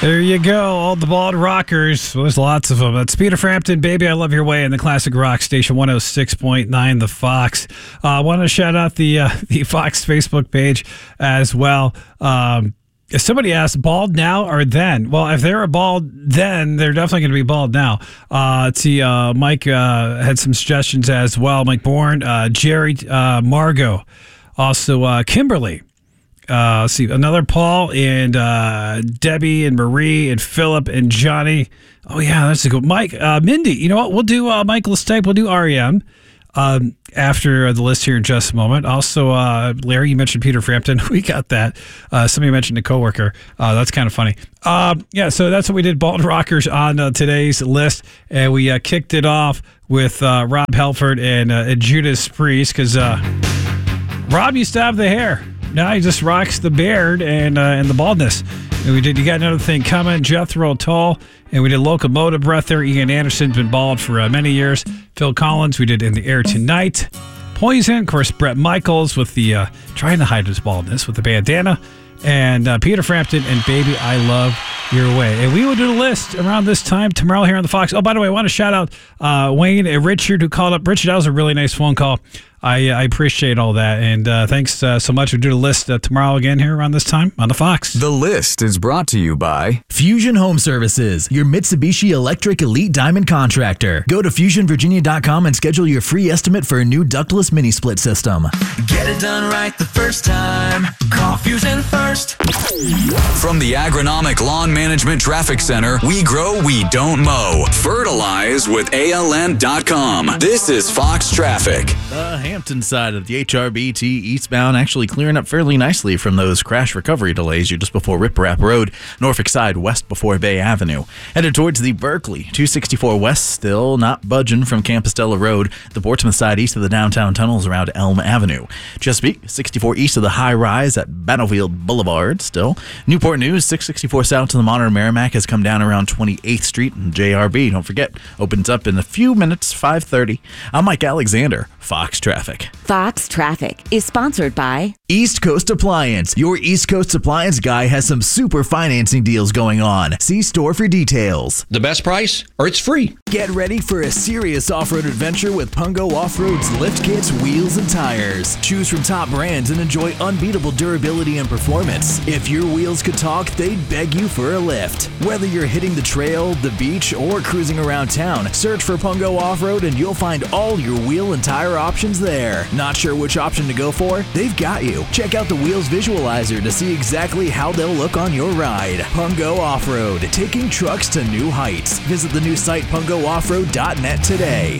There you go. All the bald rockers. There's lots of them. That's Peter Frampton, Baby I Love Your Way, in the classic rock station 106.9 The Fox. I want to shout out the Fox Facebook page as well. Somebody asked, bald now or then? Well, if they're a bald then, they're definitely going to be bald now. Mike had some suggestions as well. Mike Bourne, Jerry, Margot, also Kimberly. Another Paul and Debbie and Marie and Philip and Johnny. Oh, yeah, that's a good Mike. Mindy, you know what? We'll do Michael Stipe. We'll do REM after the list here in just a moment. Also, Larry, you mentioned Peter Frampton. We got that. Somebody mentioned a coworker. That's kind of funny. So that's what we did. Bald Rockers on today's list. And we kicked it off with Rob Halford and Judas Priest because Rob used to have the hair. Now he just rocks the beard and the baldness. And you got another thing coming, Jethro Tull, and we did Locomotive Breath there. Ian Anderson's been bald for many years. Phil Collins, we did In the Air Tonight. Poison, of course, Bret Michaels with the trying to hide his baldness with the bandana. And Peter Frampton and Baby I Love Your Way. And we will do the list around this time tomorrow here on the Fox. Oh, by the way, I want to shout out Wayne and Richard who called up. Richard, that was a really nice phone call. I appreciate all that. And thanks so much. We'll do the list tomorrow again here around this time on the Fox. The list is brought to you by Fusion Home Services, your Mitsubishi Electric Elite Diamond contractor. Go to FusionVirginia.com and schedule your free estimate for a new ductless mini split system. Get it done right the first time. Call Fusion first. From the Agronomic Lawn Management Traffic Center, we grow, we don't mow. Fertilize with ALN.com. This is Fox Traffic. Hampton side of the HRBT eastbound actually clearing up fairly nicely from those crash recovery delays. You're just before Rip Rap Road, Norfolk side west before Bay Avenue. Headed towards the Berkeley, 264 west still not budging from Campostella Road. The Portsmouth side east of the downtown tunnels around Elm Avenue. Chesapeake, 64 east of the high rise at Battlefield Boulevard still. Newport News, 664 south to the Modern Merrimack has come down around 28th Street. And JRB, don't forget, opens up in a few minutes, 5:30. I'm Mike Alexander, Fox Traffic. Fox Traffic is sponsored by East Coast Appliance. Your East Coast Appliance guy has some super financing deals going on. See store for details. The best price, or it's free. Get ready for a serious off-road adventure with Pungo Off-Road's lift kits, wheels, and tires. Choose from top brands and enjoy unbeatable durability and performance. If your wheels could talk, they'd beg you for a lift. Whether you're hitting the trail, the beach, or cruising around town, search for Pungo Off-Road and you'll find all your wheel and tire options there. Not sure which option to go for? They've got you. Check out the Wheels Visualizer to see exactly how they'll look on your ride. Pungo Off-Road, taking trucks to new heights. Visit the new site pungooffroad.net today.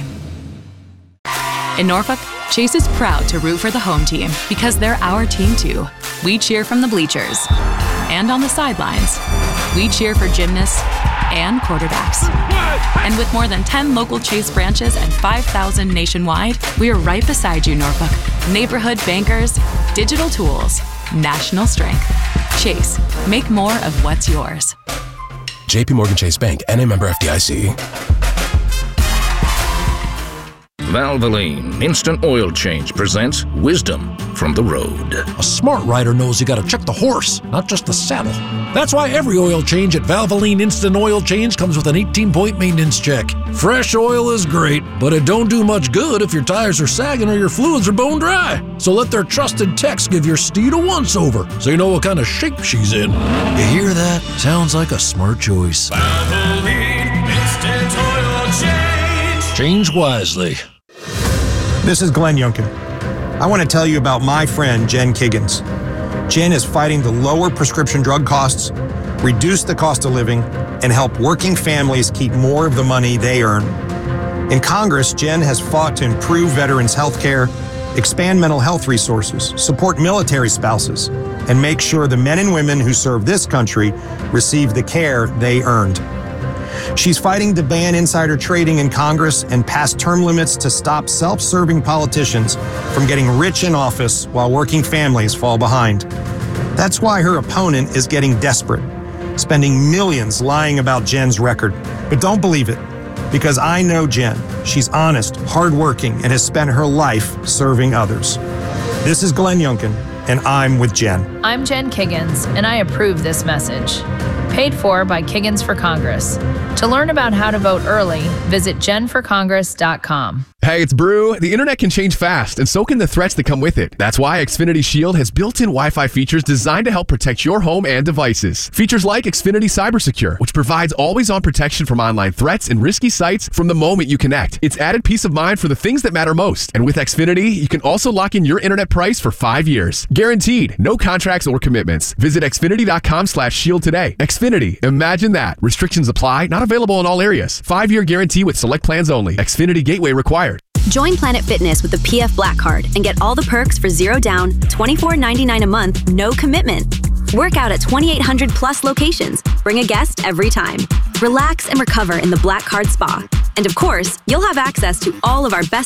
In Norfolk, Chase is proud to root for the home team because they're our team too. We cheer from the bleachers and on the sidelines. We cheer for gymnasts and quarterbacks. And with more than 10 local Chase branches and 5,000 nationwide, we are right beside you, Norfolk. Neighborhood bankers, digital tools, national strength. Chase, make more of what's yours. JP Morgan Chase Bank, N.A. member FDIC. Valvoline Instant Oil Change presents Wisdom from the Road. A smart rider knows you gotta check the horse, not just the saddle. That's why every oil change at Valvoline Instant Oil Change comes with an 18-point maintenance check. Fresh oil is great, but it don't do much good if your tires are sagging or your fluids are bone dry. So let their trusted techs give your steed a once-over so you know what kind of shape she's in. You hear that? Sounds like a smart choice. Valvoline Instant Oil Change. Change wisely. This is Glenn Youngkin. I want to tell you about my friend, Jen Kiggins. Jen is fighting to lower prescription drug costs, reduce the cost of living, and help working families keep more of the money they earn. In Congress, Jen has fought to improve veterans' health care, expand mental health resources, support military spouses, and make sure the men and women who serve this country receive the care they earned. She's fighting to ban insider trading in Congress and pass term limits to stop self-serving politicians from getting rich in office while working families fall behind. That's why her opponent is getting desperate, spending millions lying about Jen's record. But don't believe it, because I know Jen. She's honest, hardworking, and has spent her life serving others. This is Glenn Youngkin, and I'm with Jen. I'm Jen Kiggins, and I approve this message. Paid for by Kiggins for Congress. To learn about how to vote early, visit genforcongress.com. Hey, it's Brew. The internet can change fast, and so can the threats that come with it. That's why Xfinity Shield has built-in Wi-Fi features designed to help protect your home and devices. Features like Xfinity Cyber Secure, which provides always-on protection from online threats and risky sites from the moment you connect. It's added peace of mind for the things that matter most. And with Xfinity, you can also lock in your internet price for 5 years. Guaranteed. No contracts or commitments. Visit Xfinity.com/shield today. Xfinity. Imagine that. Restrictions apply. Not available in all areas. 5-year guarantee with select plans only. Xfinity Gateway required. Join Planet Fitness with the PF Black Card and get all the perks for $0 down, $24.99 a month, no commitment. Work out at 2,800 plus locations. Bring a guest every time. Relax and recover in the Black Card Spa. And of course, you'll have access to all of our best